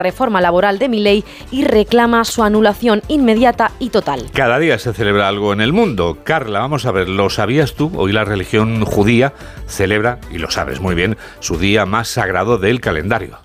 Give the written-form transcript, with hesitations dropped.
reforma laboral de Milei y reclama su anulación inmediata y total. Cada día se celebra algo en el mundo. Carla, vamos a ver, ¿lo sabías tú? Hoy la religión judía celebra, y lo sabes muy bien, su día más sagrado del calendario.